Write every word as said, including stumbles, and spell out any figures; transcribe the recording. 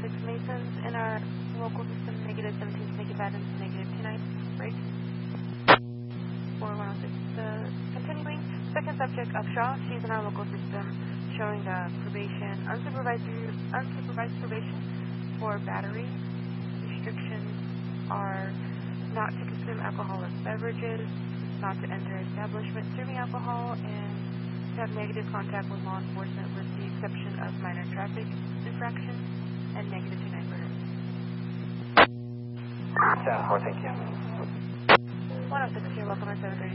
six Masons in our local system, negative seventeen to negative Adams, negative two nine, break. four one oh six, uh, continuing. Second subject, Upshaw, she's in our local system, showing uh, probation, unsupervised, unsupervised probation for battery. Restrictions are not to consume alcoholic beverages, not to enter establishment serving alcohol, and to have negative contact with law enforcement with the exception of minor traffic infractions and negative two nine murder. Sound four, thank you. one oh six here, welcome on seven thirty.